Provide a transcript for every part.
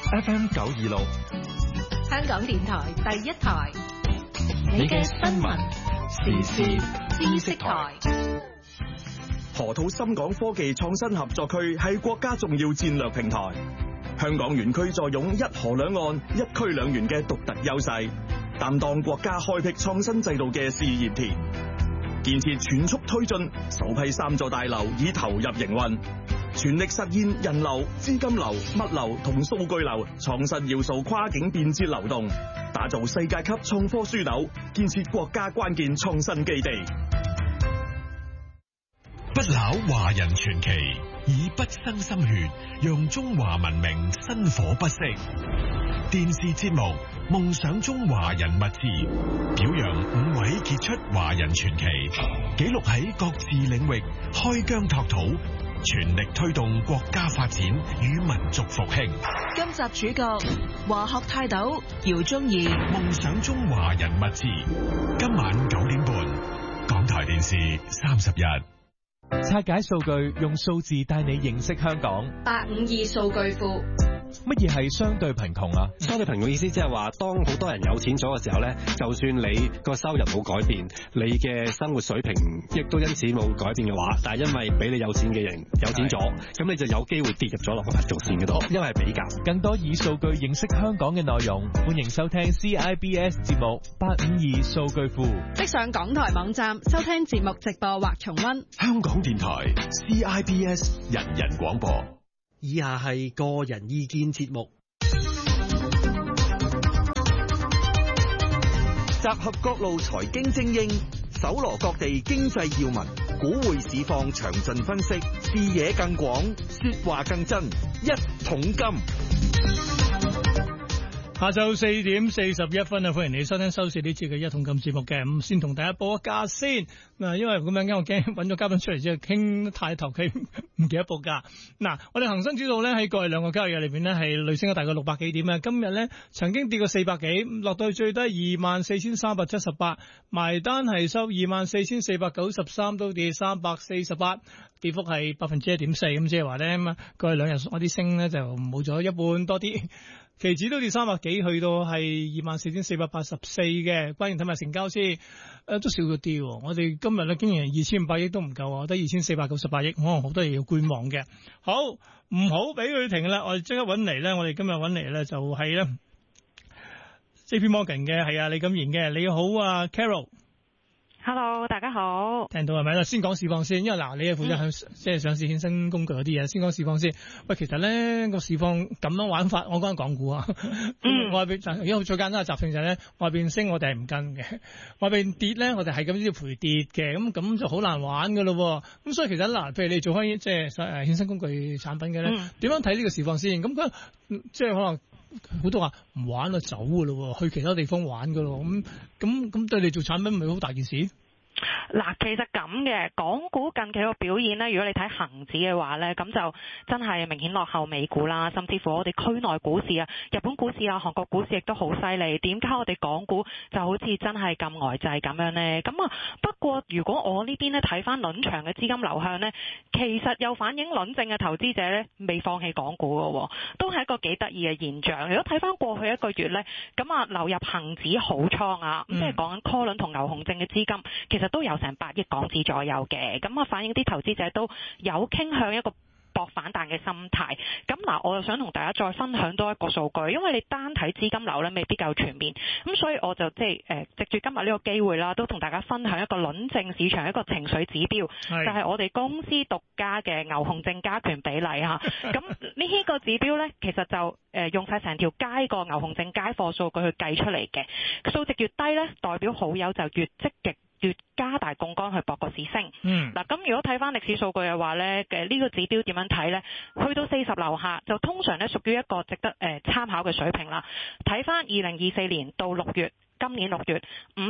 FM 926， 香港電台第一台，你嘅新聞時事知識台。 河套深港科技創新合作區係國家重要戰略平台，香港園區坐擁一河兩岸、一區兩園嘅獨特優勢，擔當國家開闢創新制度嘅試驗田。建設全速推進，首批3座大樓已投入營運，全力實現人流、資金流、物流同數據流創新要素跨境便捷流動，打造世界級創科樞紐，建設國家關鍵創新基地。 不朽華人傳奇，以畢生心血，讓中華文明薪火不息。電視節目《夢想中華人物誌》表揚5位傑出華人傳奇，記錄喺各自領域開疆拓土，全力推動國家發展與民族復興。 今集主角華學泰斗姚宗義，《 夢想中華人物誌》今晚9點半，港台電視30日。 拆解數據，用數字帶你認識香港。 852數據庫。 乜嘢係相對貧窮啊？ 相對貧窮意思即係話，當好多人有錢咗嘅時候咧，就算你個收入冇改變，你嘅生活水平亦都因此冇改變嘅話，但係因為比你有錢嘅人有錢咗，咁你就有機會跌入咗落個貧窮線嗰度，因為係比較。 更多以數據認識香港嘅內容，歡迎收聽 CIBS 節目852數據庫。 即上港台網站收聽節目直播或重溫。 香港電台 CIBS 人人廣播。 以下係個人意見節目， 集合各路財經精英，搜羅各地經濟要聞，股匯市況詳盡分析，視野更廣，說話更真，一桶金。 下晝4點41分啊！歡迎你收聽收視呢節嘅一桶金節目嘅。咁先同大家報個價先嗱，因為咁樣我驚揾咗嘉賓出嚟之後傾得太投機，唔記得報價。嗱，我哋恒生指數咧喺過去2個交易日裏邊咧係累升咗大概600幾點啊。今日咧曾經跌過400幾，落到最低24,378，埋單係收24,493，都跌348，跌幅係1.4%。咁即係話咧過去2日我啲升咧就冇咗一半多啲。期指都跌300幾，去到係24,484嘅。關鍵睇埋成交先，都少咗啲。我哋今日咧經營2500億都唔夠，得2498億，可能好多嘢要觀望嘅。好，唔好俾佢停啦，我哋即刻揾嚟咧。我哋今日揾嚟咧就係咧 JP Morgan 嘅，係啊李錦賢嘅。你好啊 Carol。Hello， 大家好。 聽到係咪啦？先講市況先，因為嗱，你係負責即係上市衍生工具嗰啲嘢，先講市況先。喂，其實咧個市況咁樣玩法，我講緊港股啊。外邊因為最簡單嘅習性就係咧，外邊升我哋係唔跟嘅，外邊跌咧我哋係咁要陪跌嘅，咁就好難玩噶咯。咁所以其實嗱，譬如你做開即係衍生工具產品嘅咧，點樣睇呢個市況先？咁佢即係可能。好多話唔玩啦，走噶咯，去其他地方玩噶咯，咁對你做產品唔係好大件事？ 嗱，其實咁嘅，港股近期個表現呢，如果你睇恒指嘅話呢，咁就真係明顯落後美股啦，甚至乎我哋區內股市啊、日本股市啊、韓國股市亦都好犀利。點解我哋港股就好似真係咁呆滯咁樣呢？咁啊，不過如果我呢邊呢睇翻輪長嘅資金流向呢，其實又反映輪正嘅投資者呢未放棄港股嘅，都係一個幾得意嘅現象。如果睇翻過去一個月呢，咁啊流入恒指好倉啊，即係講緊 call 輪同牛熊證嘅資金，其實都有成8億港紙左右嘅，咁啊反映啲投資者都有傾向一個搏反彈嘅心態。咁嗱，我又想同大家再分享多一個數據，因為你單睇資金流咧未必夠全面，咁所以我就即係藉住今日呢個機會啦，都同大家分享一個輪證市場一個情緒指標，就係我哋公司獨家嘅牛熊證加權比例嚇。咁呢個指標咧，其實就用晒成條街個牛熊證街貨數據去計出嚟嘅，數值越低咧，代表好友就越積極。越加大槓桿去搏個市升。嗱，咁如果睇翻歷史數據嘅話咧，呢個指標點樣睇咧？去到40樓下就通常咧屬於一個值得參考嘅水平啦。睇翻2024年到6月今年6月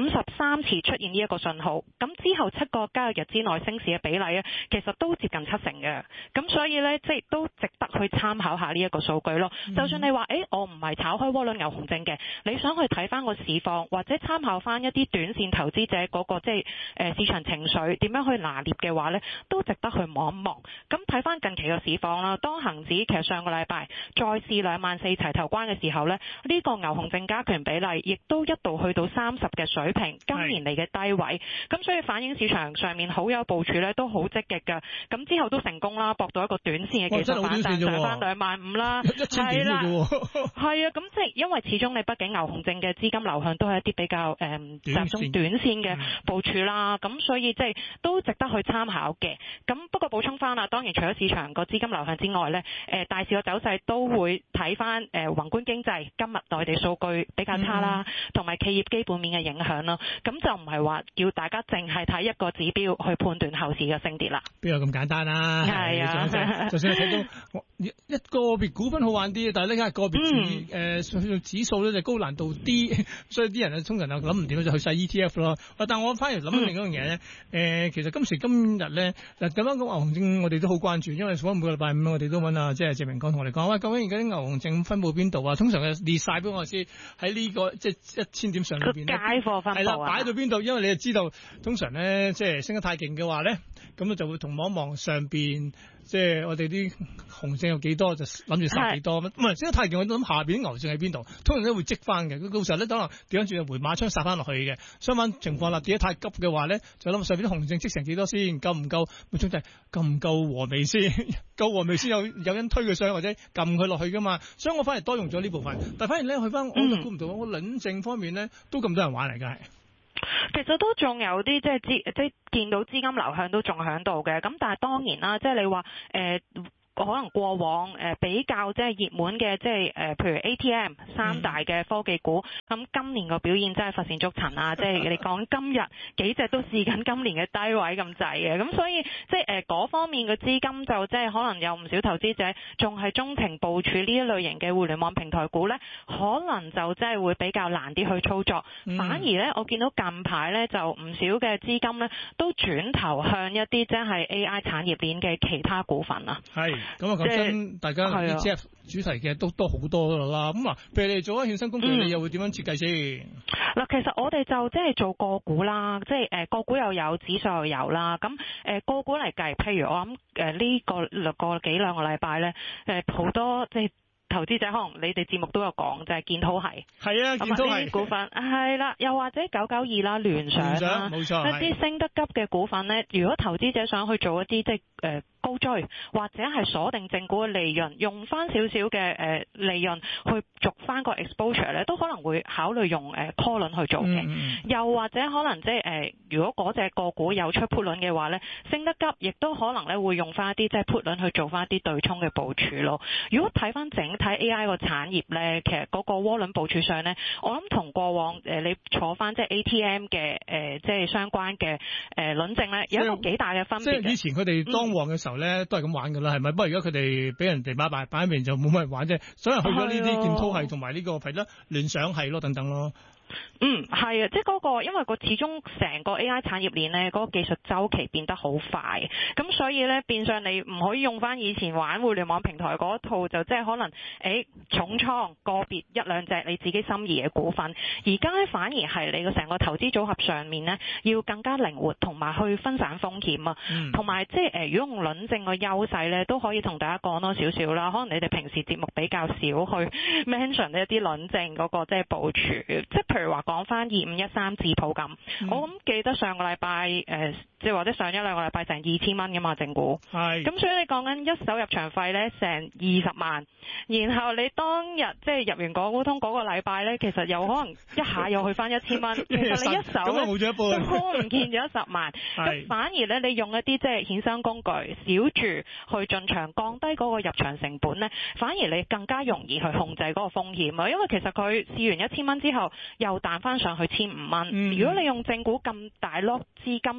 53次出現呢一個信號，咁之後7個交易日之內升市嘅比例咧，其實都接近70%嘅，咁所以咧即係都值得去參考下呢一個數據咯。就算你話我唔係炒開窩輪牛熊證嘅，你想去睇翻個市況，或者參考翻一啲短線投資者嗰個即係市場情緒點樣去拿捏嘅話咧，都值得去望一望。咁睇翻近期嘅市況啦，當恒指其實上個禮拜再試24,000齊頭關嘅時候咧，呢個牛熊證加權比例亦都一度去到30嘅水平，今年嚟嘅低位，咁所以反映市場上面好有部署咧，都好積極㗎。咁之後都成功啦，博到一個短線嘅技術反彈上翻25,000啦，係啦，係啊，咁即係因為始終你畢竟牛熊證嘅資金流向都係一啲比較集中短線嘅部署啦，咁所以即係都值得去參考嘅。咁不過補充翻啦，當然除咗市場個資金流向之外咧，大市個走勢都會睇翻宏觀經濟，今日內地數據比較差啦，同埋企業基本面嘅影響啦，咁就唔係話叫大家淨係睇一個指標去判斷後市嘅升跌啦。 邊有咁簡單啊？係啊，就算你睇到一個別股份好玩啲，但係呢家個別指數咧就高難度啲，所以啲人通常就諗唔掂就去晒 ETF 咯。但我反而諗另一樣嘢咧，其實今時今日咧，咁樣講牛熊證我哋都好關注，因為每個禮拜五我哋都揾啊，即係謝明光同我哋講，喂，究竟而家啲牛熊證分佈邊度啊？通常嘅列晒俾我知喺呢個即係1000點上裏邊咧，街貨分佈係啦，擺到邊度？因為你就知道，通常咧即係升得太勁嘅話咧，咁就會同望一望上邊，即係我哋啲熊證有幾多，就諗住殺幾多。唔係升得太勁，我諗下邊啲牛證喺邊度？通常都會積翻嘅。到時候咧，可能調翻轉回馬槍殺翻落去嘅。相反情況啦，跌得太急嘅話咧，就諗上邊啲熊證積成幾多先，夠唔夠？冇錯就係夠唔夠和味先，夠和味先有人推佢上去或者撳佢落去噶嘛。所以我反而多用咗呢部分，但係反而咧去翻我就估唔到，我輪證方面咧都咁多人玩嚟㗎係。 其實都仲有啲即係見到資金流向都仲喺度嘅，咁但係當然啦，即係你話可能過往比較即係熱門嘅即係譬如 ATM 三大嘅科技股，咁今年個表現真係乏善足陳啊！即係你講今日幾隻都試緊今年嘅低位咁滯嘅，咁所以即係嗰方面嘅資金就即係可能有唔少投資者仲係鍾情部署呢一類型嘅互聯網平台股咧，可能就即係會比較難啲去操作。反而咧，我見到近排咧就唔少嘅資金咧都轉頭向一啲即係 AI 產業鏈嘅其他股份啊。係。咁啊，講真，大家 ETF 主題嘅都好多啦。咁啊，譬如你做咗衍生工具，你又會點樣設計先？嗱，其實我哋就即係做個股啦，即係個股又有，指數又有啦。咁個股嚟計，譬如我諗呢個兩個禮拜咧，好多即係投資者可能你哋節目都有講，就係建滔系。係啊，建滔系呢啲股份係啦，又或者992啦、聯想啦，冇錯，一啲升得急嘅股份咧，如果投資者想去做一啲即係高追或者係鎖定正股嘅利潤，用翻少少嘅利潤去續翻個 exposure 咧，都可能會考慮用call 輪去做嘅。又或者可能即係如果嗰隻個股有出 put 輪嘅話咧，升得急，亦都可能咧會用翻一啲即係 put 輪去做翻一啲對沖嘅部署咯。如果睇翻整體 AI 個產業咧，其實嗰個窩輪部署上咧，我諗同過往你坐翻即係 ATM 嘅即係相關嘅輪證咧，有一個幾大嘅分別。即係以前佢哋當旺嘅時候咧，都係咁玩㗎啦，係咪？不過而家佢哋俾人哋擺喺面就冇乜人玩啫，所以去咗呢啲建滔系同埋呢個係啦聯想系咯等等咯。係啊，即係嗰個，因為個始終成個 AI 產業鏈咧，嗰個技術周期變得好快，咁所以咧變相你唔可以用翻以前玩互聯網平台嗰套，就即係可能重倉個別一兩隻你自己心儀嘅股份，而家咧反而係你個成個投資組合上面咧要更加靈活，同埋去分散風險啊，同埋即係如果用輪證個優勢咧，都可以同大家講多少少啦。可能你哋平時節目比較少去 mention 一啲輪證嗰個即係部署，即係譬如話講翻2513智普咁，我諗記得上個禮拜即係或者上一兩個禮拜成2000蚊噶嘛正股，係咁所以你講緊一手入場費咧成20萬，然後你當日即係入完港股通嗰個禮拜咧，其實有可能一下又去翻1000蚊，其實你一手咧冇咗一半，都唔見咗10萬，咁反而咧你用一啲即係衍生工具小注去進場，降低嗰個入場成本咧，反而你更加容易去控制嗰個風險啊，因為其實佢試完1000蚊之後又彈翻上去1500蚊，如果你用正股咁大粒資金鎖實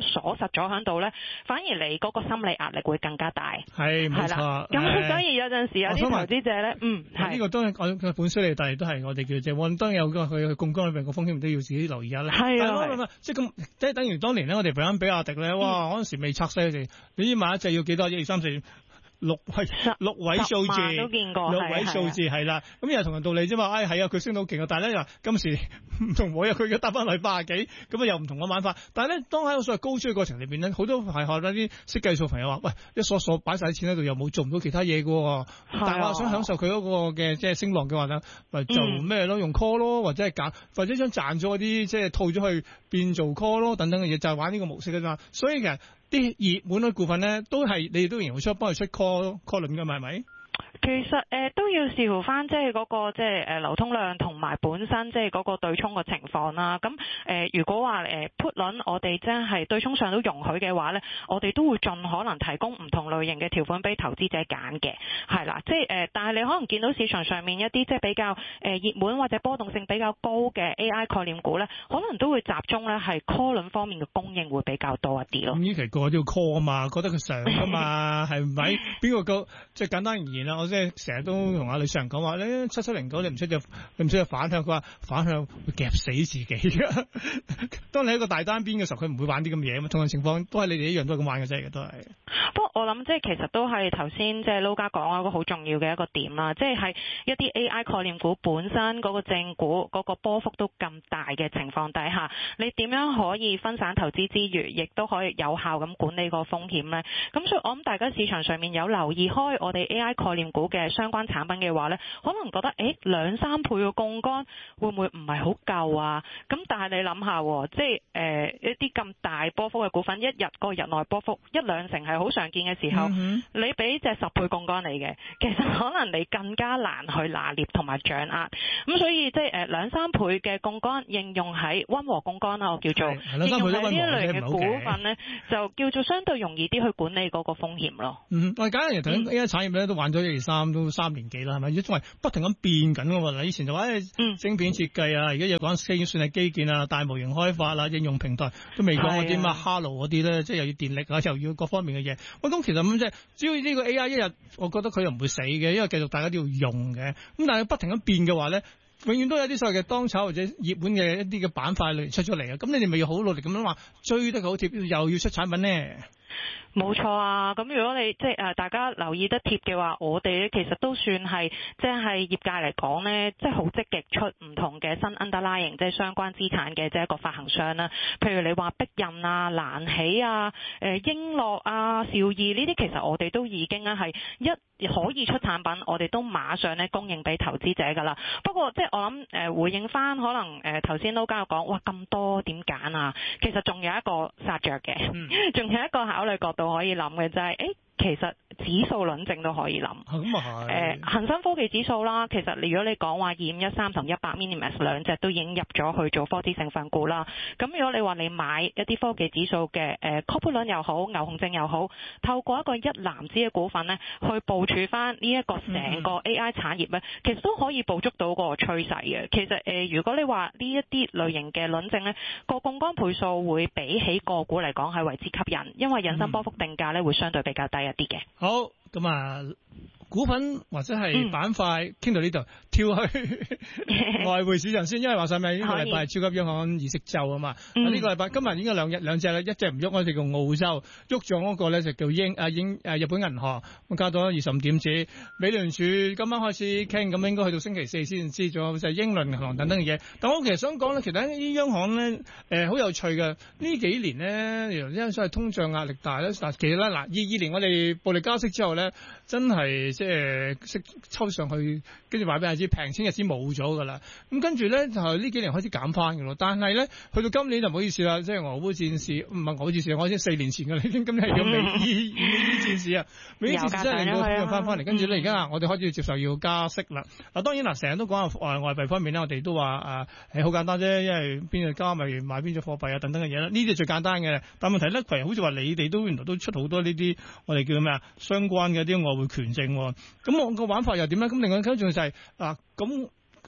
實咗喺度咧，反而你嗰個心理壓力會更加大。 係冇錯。 咁所以有陣時有啲投資者咧，係呢個當然我本書嚟，但係都係我哋叫即係當然有個佢槓桿裏邊個風險都要自己留意下啦。 係啊， 即係咁，即係等於當年咧，我哋比亞迪咧，哇嗰陣時未拆細佢哋，你知買一隻要幾多？1、2、3、4。六位數字， 都見過 6位數字係啦，咁又同樣道理啫嘛。係啊，佢升到勁啊，但係咧又今時唔同我，佢而家搭翻嚟80幾，咁啊又唔同嘅玩法。但係咧，當喺個所謂高追嘅過程裏邊咧，好多係學咗啲識計數朋友話，喂，一鎖擺晒啲錢喺度，又冇做唔到其他嘢嘅。但係我想享受佢嗰個嘅即係升浪嘅話咧，咪就咩咯？用 call 咯，或者係減，或者將賺咗嗰啲即係套咗去變做 call 咯，等等嘅嘢，就係玩呢個模式嘅啫。所以其實啲熱門嘅股份咧，都係你哋都仍然會幫佢出 call 輪嘅，係咪？ 其實都要視乎翻即係嗰個即係流通量同埋本身即係嗰個對沖嘅情況啦。咁如果話put 輪我哋真係對沖上都容許嘅話咧，我哋都會盡可能提供唔同類型嘅條款俾投資者揀嘅，係啦。即係但係你可能見到市場上面一啲即係比較熱門或者波動性比較高嘅 AI 概念股咧，可能都會集中咧係 call 輪方面嘅供應會比較多一啲咯。咁呢期個個都要 call 啊嘛，覺得佢上㗎嘛，係咪？邊個即係簡單而言啦，即係成日都同阿李常講話咧，7709你唔出就反向，佢話反向會夾死自己㗎。當你喺個大單邊嘅時候，佢唔會玩啲咁嘢啊嘛。同樣情況都係你哋一樣都係咁玩嘅啫，都係。 不過我諗即係其實都係頭先即係撈家講一個好重要嘅一個點啦，即係一啲 AI 概念股本身嗰個正股嗰個波幅都咁大嘅情況底下，你點樣可以分散投資之餘，亦都可以有效咁管理個風險咧？咁所以我諗大家市場上面有留意開我哋 AI 概念股嘅相關產品嘅話咧，可能覺得2-3倍嘅槓桿會唔會唔係好夠啊？咁但係你諗下，即係一啲咁大波幅嘅股份，一日個日內波幅1-2成係好常見嘅時候，你俾隻10倍槓桿你嘅，其實可能你更加難去拿捏同埋掌握。咁所以即係2-3倍嘅槓桿應用喺溫和槓桿啦，我叫做應用喺呢一類嘅股份咧，就叫做相對容易啲去管理嗰個風險咯。 我哋簡單嚟睇 AI 產業咧，都玩咗1、2、3都3年幾啦，係咪？而家仲係不停咁變緊㗎喎。以前就話晶片設計啊，而家又講算係基建啊、大模型開發啊、應用平台，都未講嗰啲乜 Hello 嗰啲咧，即係又要電力啊，又要各方面嘅嘢。喂，咁其實咁即係，只要呢個 AI 一日，我覺得佢又唔會死嘅，因為繼續大家都要用嘅。咁但係不停咁變嘅話咧，永遠都有啲所謂嘅當炒或者熱門嘅一啲嘅板塊嚟出咗嚟啊！咁你哋咪要好努力咁樣話追得佢好貼，又要出產品咧。 冇錯啊！咁如果你即係大家留意得貼嘅話，我哋咧其實都算係即係業界嚟講咧，即係好積極出唔同嘅新 underlying 即係相關資產嘅即係一個發行商啦。譬如你話碧印啊、蘭喜啊、英樂啊、兆易呢啲，其實我哋都已經咧係可以出產品，我哋都馬上咧供應俾投資者㗎啦。不過即係我諗回應翻可能頭先都交講，哇咁多點揀啊！其實仲有一個殺着嘅，仲有一個考慮角度可以諗嘅就係其實指數輪證都可以諗。咁啊係。恒生科技指數啦，其實如果你講話2513同100 minimax 兩隻都已經入咗去做科指成分股啦。咁如果你話你買一啲科技指數嘅corporate 輪又好，牛熊證又好，透過一個一籃子嘅股份咧，去部署翻呢一個成個 AI 產業咧，其實都可以捕捉到個趨勢嘅。其實如果你話呢一啲類型嘅輪證咧，個槓桿倍數會比起個股嚟講係為之吸引，因為引伸波幅定價咧會相對比較低一啲嘅。 好，咁啊，股份或者係板塊傾到呢度，跳去外匯市場先，因為話晒咪呢個禮拜係超級央行議息週啊嘛。呢個禮拜今日已經兩隻啦，一隻唔喐，我哋叫澳洲，喐咗嗰個咧就叫日本銀行，咁加咗25點子。美聯儲今晚開始傾，咁應該去到星期4先知，仲有就係英倫銀行等等嘅嘢。但我其實想講咧，其實呢啲央行咧好有趣嘅，呢幾年咧因為所謂通脹壓力大咧，但其實咧嗱22年我哋暴力加息之後咧，真係即係息抽上去，跟住話俾人知平錢日子冇咗㗎啦。咁跟住咧就係呢幾年開始減翻㗎咯。但係咧去到今年就唔好意思啦，即係俄烏戰事唔係俄烏戰事，我已經4年前㗎啦，已經今年係叫美伊戰事啊，美伊戰事真係令到通脹翻嚟。跟住咧而家我哋開始要接受要加息啦。嗱當然嗱成日都講下外幣方面咧，我哋都話係好簡單啫，因為邊度加咪買邊隻貨幣啊等等嘅嘢啦。呢啲係最簡單嘅。但問題咧，譬如好似話你哋都原來都出好多呢啲我哋叫咩啊相關嘅啲外匯權證。咁我個玩法又點咧？咁另外仲就係咁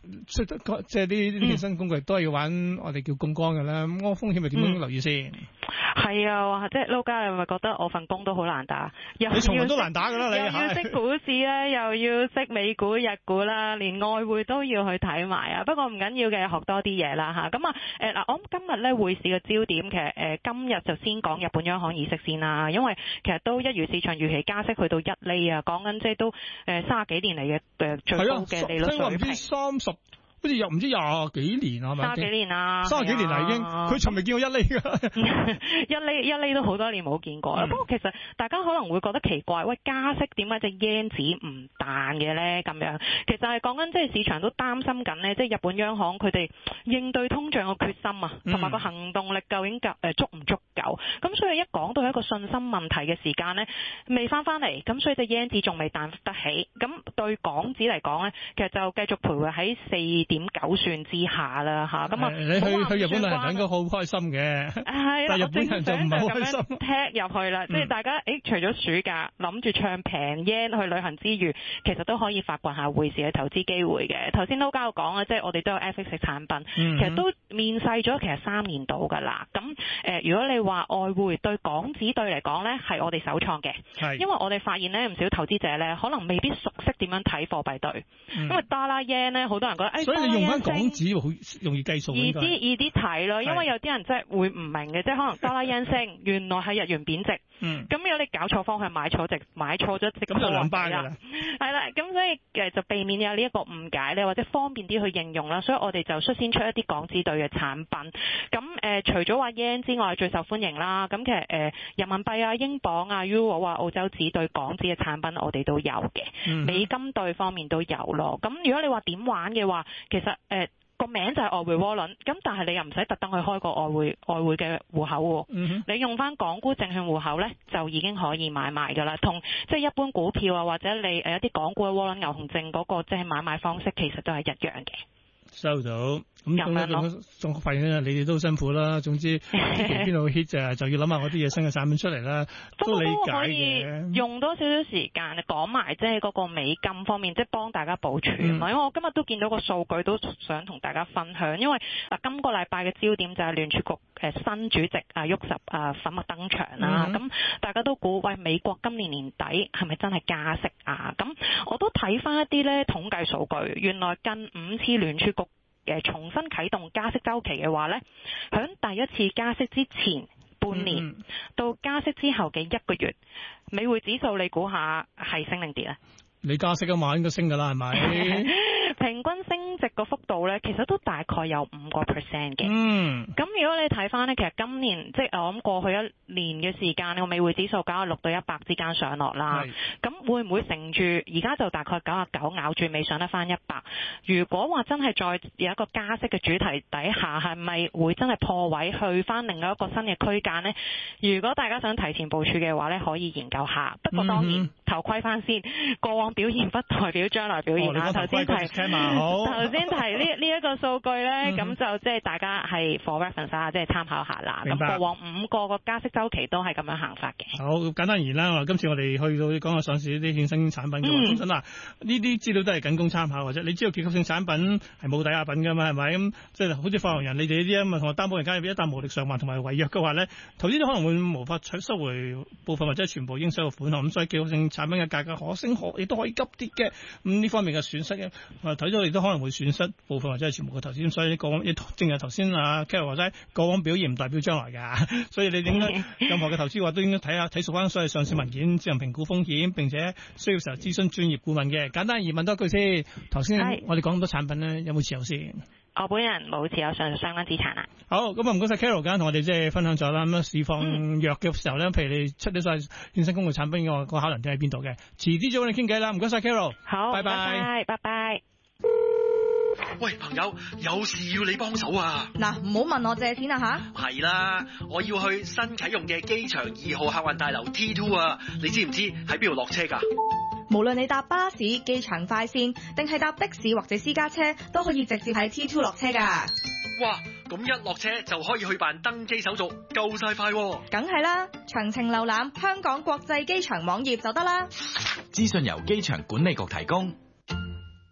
即係啲健身工具都係要玩我哋叫槓桿嘅啦。咁個風險係點樣留意先？ 係啊，即係撈家，你咪覺得我份工都好難打？ 你從來都難打㗎啦，你又要識股市咧，又要識美股、日股啦，連外匯都要去睇埋啊！不過唔緊要嘅，學多啲嘢啦嚇。咁啊嗱，我諗今日咧匯市嘅焦點其實今日就先講日本央行議息先啦，因為其實都一如市場預期加息去到1厘啊，講緊即係都30幾年嚟嘅最高嘅利率水平。 30。好似又唔知20幾年係咪 ？30幾年啦 ，30幾年啦已經，佢從未見過1厘㗎。 一厘都好多年冇見過啦。不過其實大家可能會覺得奇怪，喂，加息點解隻 yen 紙唔彈嘅咧？咁樣其實係講緊即係市場都擔心緊咧，即係日本央行佢哋應對通脹嘅決心啊，同埋個行動力究竟足唔足夠？咁所以一講到一個信心問題嘅時間咧，未翻嚟，咁所以隻 yen 紙仲未彈得起。咁對港紙嚟講咧，其實就繼續徘徊喺4.9算之下啦嚇，咁啊， 你去日本旅行應該好開心嘅，但係日本人就唔係好開心。 踢入去啦，即係大家除咗暑假諗住唱平 yen 去旅行之餘，其實都可以發掘下匯市嘅投資機會嘅。頭先都交講啊，即係我哋都有 FX 產品，其實都面世咗其實3年到㗎啦。咁如果你話外匯對港紙對嚟講咧，係我哋首創嘅，因為我哋發現咧唔少投資者咧可能未必熟悉點樣睇貨幣對，因為 dollar yen 咧好多人覺得所以你用翻港紙好容易計數， 易啲睇咯，因為有啲人即係會唔明嘅，即係可能dollar yen升，原來係日元貶值。咁如果你搞錯方向買錯咗值，咁就兩班㗎啦。係啦，咁所以就避免有呢一個誤解咧，或者方便啲去應用啦。所以我哋就率先出一啲港紙對嘅產品。咁除咗話 yen 之外，最受歡迎啦。咁其實人民幣啊、英鎊啊、Euro 啊、澳洲紙對港紙嘅產品我哋都有嘅。美金對方面都有咯。咁如果你話點玩嘅話，其實個名就係外匯窩輪，咁但係你又唔使特登去開個外匯嘅戶口喎。你用翻港股證券戶口咧，就已經可以買賣㗎啦。同即係一般股票啊，或者你一啲港股嘅窩輪牛熊證嗰個即係買賣方式，其實都係一樣嘅。 收到。咁仲發現咧，你哋都辛苦啦。總之邊度 hit 就要諗下嗰啲嘢新嘅產品出嚟啦，都理解嘅。 用多少少時間講埋即係嗰個美金方面，即係幫大家保存。因為我今日都見到個數據，都想同大家分享。因為今個禮拜嘅焦點就係聯儲局新主席沃什粉墨登場啦。咁大家都估喂，美國今年年底係咪真係加息啊？咁我都睇翻一啲咧統計數據，原來近5次聯儲局重新啟動加息週期嘅話咧，響第一次加息之前半年到加息之後嘅1個月，美匯指數你估下係升定跌啊？ 你加息啊嘛，應該升㗎啦，係咪？ 平均升值個幅度咧，其實都大概有5%嘅。咁如果你睇翻咧，其實今年即係我諗過去1年嘅時間，個美匯指數96到100之間上落啦。咁會唔會乘住而家就大概99咬住未上得翻100？如果話真係再有一個加息嘅主題底下，係咪會真係破位去翻另外一個新嘅區間呢？如果大家想提前部署嘅話咧，可以研究下。不過當然頭盔翻先，過往表現不代表將來表現啦。頭先提呢一個數據咧，咁就即係大家係 for reference 啊，即係參考下啦。咁過往5個個加息週期都係咁樣行法嘅。 好，簡單而言啦，今次我哋去到講下上市呢啲衍生產品嘅話，呢啲資料都係僅供參考嘅啫。你知道結構性產品係冇抵押品㗎嘛？係咪咁？即係好似發行人你哋呢啲咁啊，同埋擔保人加入一旦無力償還同埋違約嘅話咧，投資者可能會無法收回部分或者全部應收嘅款項。咁所以結構性產品嘅價格可升亦都可以急跌嘅。咁呢方面嘅損失嘅睇到亦都可能會損失部分或者係全部嘅投資。所以過往正如頭先Carol 話齋，過往表現唔代表將來㗎。所以你應該任何嘅投資嘅話都應該睇熟翻所有上市文件，自行評估風險，並且需要時候諮詢專業顧問嘅。簡單而問多句先，頭先我哋講咁多產品咧，有冇持有先？ 我本人冇持有上述相關資產啦。 好，咁啊唔該晒 Carol 同我哋即係分享咗啦。咁市況弱嘅時候咧，譬如你出咗晒衍生工具產品嘅話，個考量點喺邊度嘅？遲啲再揾你傾偈啦。唔該晒 Carol。 好， 拜拜。 拜拜。 喂，朋友，有事要你幫手啊！ 嗱，唔好問我借錢啊吓。 係啦，我要去新啟用嘅機場2號客運大樓 T2 啊！你知唔知喺邊度落車㗎？ 無論你搭巴士、機場快線，定係搭的士或者私家車，都可以直接喺 T2 落車㗎。 哇！咁一落車就可以去辦登機手續，夠晒快喎！ 梗係啦，詳情瀏覽香港國際機場網頁就得啦。 資訊由機場管理局提供。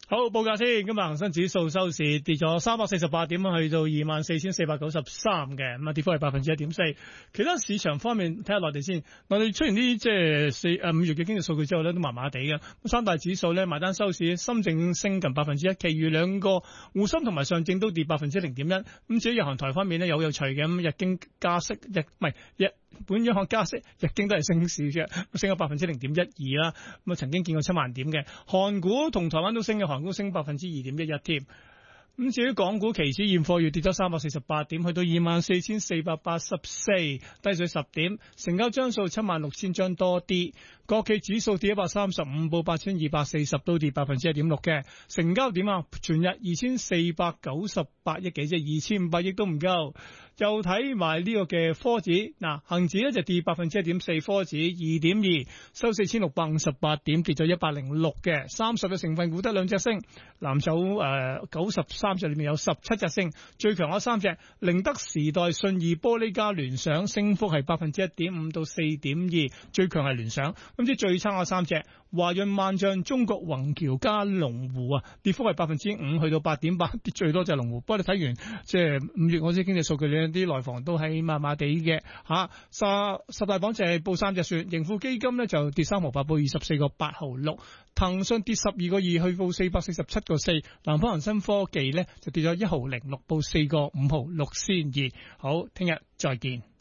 好，報價先。今日恒生指數收市跌咗348點，去到24,493嘅，咁啊跌幅係1.4%。其他市場方面，睇下內地先。內地出現啲即係5月嘅經濟數據之後咧，都麻麻地嘅。三大指數咧埋單收市，深證升近1%，其餘兩個滬深同埋上證都跌0.1%。咁至於日韓台方面咧，有趣嘅，咁日經加息，本央行加息，日經都係升市嘅，升咗0.12%啦。咁啊曾經見過7萬點嘅，韓股同台灣都升嘅，韓股升2.11%添。咁至於港股期指現貨月跌咗348點，去到24,484，低水10點，成交張數76,000張多啲。國企指數跌135，報8,240，都跌1.6%嘅。成交點啊，全日2,498億幾啫，2,500億都唔夠。又睇埋呢個嘅科指，嗱恒指咧就跌1.4%，科指2.2，收4,658點，跌咗106嘅。30嘅成分股得2隻升，藍籌93隻裏面有17隻升，最強嗰3隻，寧德時代、信義玻璃加聯想，升幅係1.5%到4.2%，最強係聯想。咁即係最差嗰3隻，華潤萬象、中國宏橋加龍湖啊，跌幅係5%去到8.8%，跌最多就係龍湖。不過你睇完即係5月嗰啲經濟數據咧，啲內房都係麻麻地嘅嚇。十大榜就係報3隻算，盈富基金咧就跌3毫8，報24個8毫6。騰訊跌12個2，去報447個4。南方恒生科技咧就跌咗1毫06，報4個5毫6仙2。好，聽日再見。